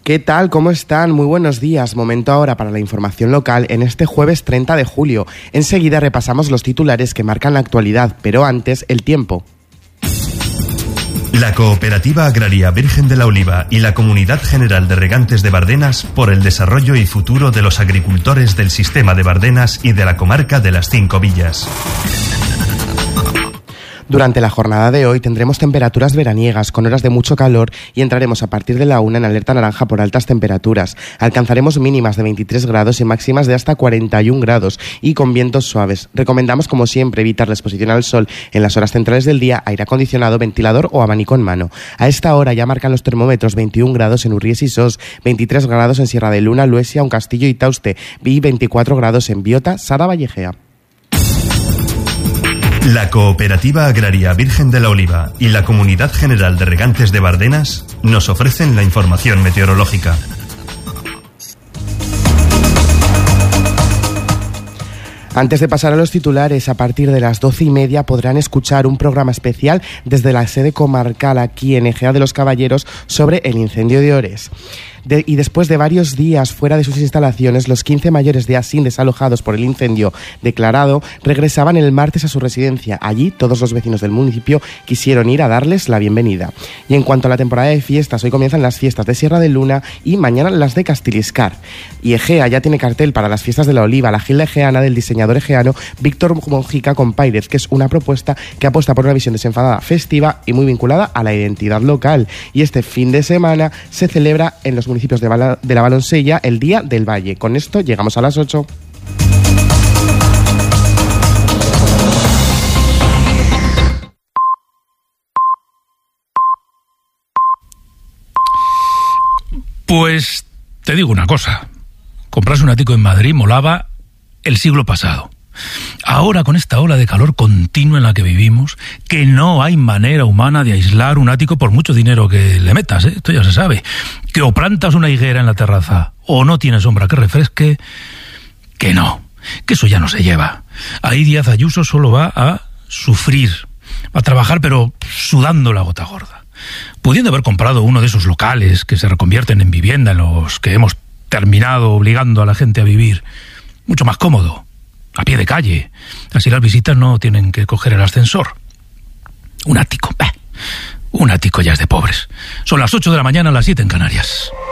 ¿Qué tal? ¿Cómo están? Muy buenos días. Momento ahora para la información local en este jueves 30 de julio. Enseguida repasamos los titulares que marcan la actualidad, pero antes el tiempo. La Cooperativa Agraria Virgen de la Oliva y la Comunidad General de Regantes de Bardenas por el desarrollo y futuro de los agricultores del sistema de Bardenas y de la comarca de las 5 villas. Durante la jornada de hoy tendremos temperaturas veraniegas con horas de mucho calor y entraremos a partir de la 1 en alerta naranja por altas temperaturas. Alcanzaremos mínimas de 23 grados y máximas de hasta 41 grados y con vientos suaves. Recomendamos, como siempre, evitar la exposición al sol en las horas centrales del día, aire acondicionado, ventilador o abanico en mano. A esta hora ya marcan los termómetros 21 grados en Urries y Sos, 23 grados en Sierra de Luna, Luesia, Uncastillo y Tauste y 24 grados en Biota, Sara Vallejea. La Cooperativa Agraria Virgen de la Oliva y la Comunidad General de Regantes de Bardenas nos ofrecen la información meteorológica. Antes de pasar a los titulares, a partir de las 12:30 podrán escuchar un programa especial desde la sede comarcal aquí en Ejea de los Caballeros sobre el incendio de Ores. Y después de varios días fuera de sus instalaciones, los 15 mayores de Asín desalojados por el incendio declarado regresaban el martes a su residencia. Allí todos los vecinos del municipio quisieron ir a darles la bienvenida. Y en cuanto a la temporada de fiestas, hoy comienzan las fiestas de Sierra de Luna y mañana las de Castiliscar. Y Ejea ya tiene cartel para las fiestas de la Oliva, la Gilda Ejeana del diseñador ejeano Víctor Mojica con Pairez, que es una propuesta que apuesta por una visión desenfadada, festiva y muy vinculada a la identidad local. Y este fin de semana se celebra en los municipios de la Valonsella el Día del Valle. Con esto llegamos a las 8. Pues te digo una cosa, comprarse un ático en Madrid molaba el siglo pasado. Ahora, con esta ola de calor continua en la que vivimos, que no hay manera humana de aislar un ático por mucho dinero que le metas, esto ya se sabe. Que o plantas una higuera en la terraza o no tiene sombra que refresque, que no, que eso ya no se lleva. Ahí Díaz Ayuso solo va a sufrir, va a trabajar pero sudando la gota gorda. Pudiendo haber comprado uno de esos locales que se reconvierten en vivienda en los que hemos terminado obligando a la gente a vivir, mucho más cómodo, a pie de calle. Así las visitas no tienen que coger el ascensor. Un ático ya es de pobres. Son las 8 de la mañana, las 7 en Canarias.